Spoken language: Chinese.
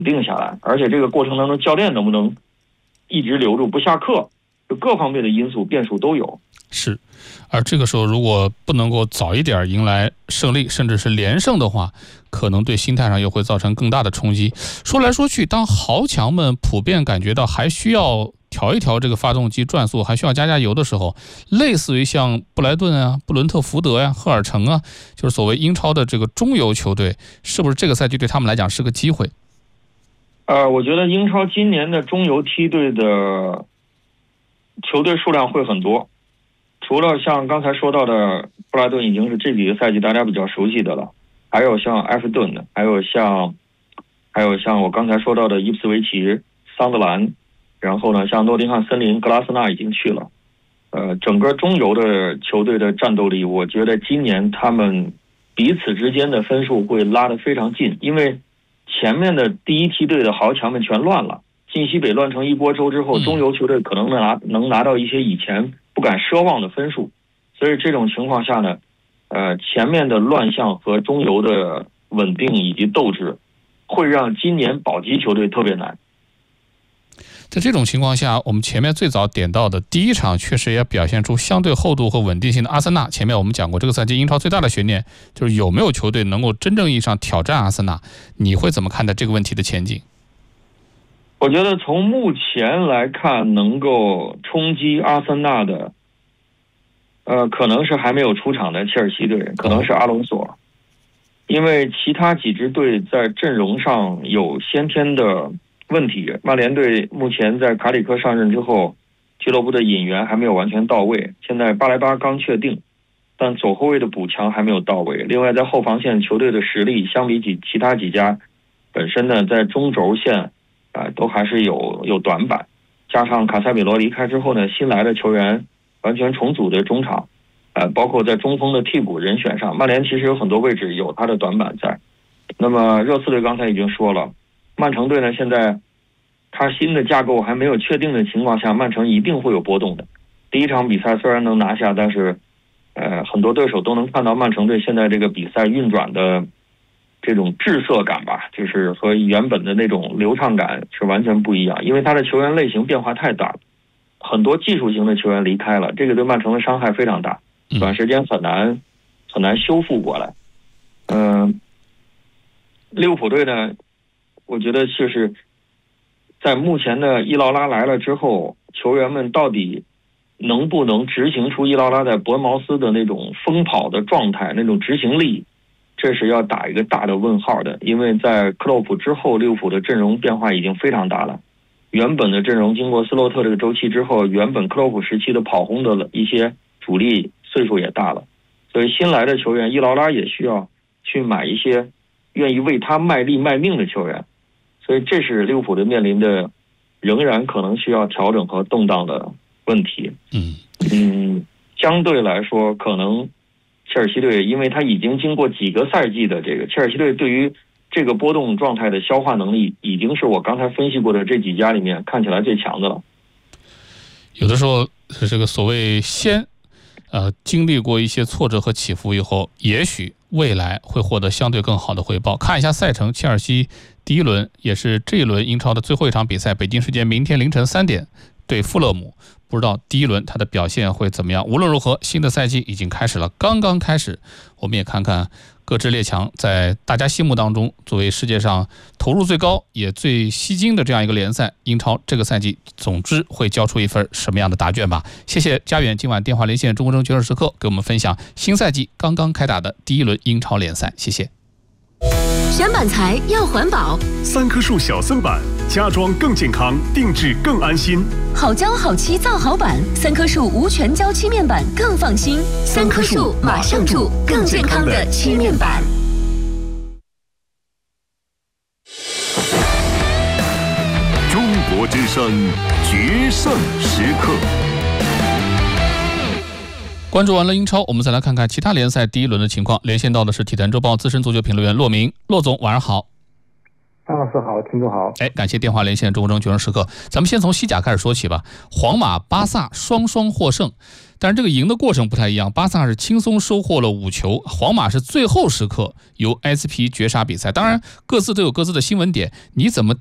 定下来，而且这个过程当中教练能不能一直留住不下课，就各方面的因素变数都有。 是，而这个时候如果不能够早一点迎来胜利，甚至是连胜的话，可能对心态上又会造成更大的冲击。说来说去，当豪强们普遍感觉到还需要调一调这个发动机转速，还需要加加油的时候，类似于像布莱顿啊、布伦特福德呀、赫尔城啊，就是所谓英超的这个中游球队，是不是这个赛季对他们来讲是个机会？ 我觉得英超今年的中游梯队的球队数量会很多，除了像刚才说到的布莱顿已经是这几个赛季大家比较熟悉的了，还有像埃弗顿的，还有像我刚才说到的伊普斯维奇、桑德兰，然后呢，像诺丁汉森林、格拉斯纳已经去了。整个中游的球队的战斗力，我觉得今年他们彼此之间的分数会拉得非常近，因为前面的第一梯队的豪强们全乱了，晋西北乱成一锅粥之后，中游球队可能能拿到一些以前不敢奢望的分数，所以这种情况下呢，前面的乱象和中游的稳定以及斗志，会让今年保级球队特别难。 在这种情况下，我们前面最早点到的第一场确实也表现出相对厚度和稳定性的阿森纳。前面我们讲过，这个赛季英超最大的悬念就是有没有球队能够真正意义上挑战阿森纳。你会怎么看待这个问题的前景？ 我觉得从目前来看，能够冲击阿森纳的，可能是还没有出场的切尔西队，可能是阿隆索，因为其他几支队在阵容上有先天的问题。曼联队目前在卡里克上任之后，俱乐部的引援还没有完全到位，现在巴莱巴刚确定，但左后卫的补强还没有到位。另外在后防线球队的实力相比起其他几家本身呢，在中轴线都还是有短板，加上卡塞米罗离开之后呢，新来的球员完全重组的中场，包括在中锋的替补人选上，曼联其实有很多位置有他的短板在。那么热刺队刚才已经说了，曼城队呢，现在他新的架构还没有确定的情况下，曼城一定会有波动的。第一场比赛虽然能拿下，但是很多对手都能看到曼城队现在这个比赛运转的这种滞涩感吧，就是和原本的那种流畅感是完全不一样，因为他的球员类型变化太大了，很多技术型的球员离开了，这个对曼城的伤害非常大，短时间很难修复过来。利物浦队呢，我觉得就是在目前的伊劳拉来了之后，球员们到底能不能执行出伊劳拉在伯恩茅斯的那种疯跑的状态，那种执行力，这是要打一个大的问号的。因为在克洛普之后，利物浦的阵容变化已经非常大了，原本的阵容经过斯洛特这个周期之后，原本克洛普时期的跑轰的一些主力岁数也大了，所以新来的球员伊劳拉也需要去买一些愿意为他卖力卖命的球员，所以这是利物浦的面临的仍然可能需要调整和动荡的问题。相对来说，可能切尔西队因为他已经经过几个赛季的这个，切尔西队对于这个波动状态的消化能力已经是我刚才分析过的这几家里面看起来最强的了。 有的时候这个所谓经历过一些挫折和起伏以后，也许未来会获得相对更好的回报。看一下赛程，切尔西第一轮也是这一轮英超的最后一场比赛，北京时间明天凌晨3点对富勒姆，不知道第一轮他的表现会怎么样。无论如何，新的赛季已经开始了，刚刚开始，我们也看看各支列强在大家心目当中作为世界上投入最高也最吸睛的这样一个联赛，英超这个赛季总之会交出一份什么样的答卷吧。谢谢家远今晚电话连线中国证券时刻给我们分享新赛季刚刚开打的第一轮英超联赛，谢谢。 选板材要环保， 三棵树小森板，家装更健康，定制更安心。 好胶好漆造好板，三棵树无全胶漆面板更放心。三棵树马上住，更健康的漆面板。 中国之声决胜时刻。 关注完了英超，我们再来看看其他联赛第一轮的情况。连线到的是体坛周报资深足球评论员骆明，骆总晚上好。 张老师好，听众好。 感谢电话连线中国决胜时刻。咱们先从西甲开始说起吧。皇马、巴萨双双获胜，但是这个赢的过程不太一样。巴萨是轻松收获了5球，皇马是最后时刻由 SP 绝杀比赛。当然，各自都有各自的新闻点。你怎么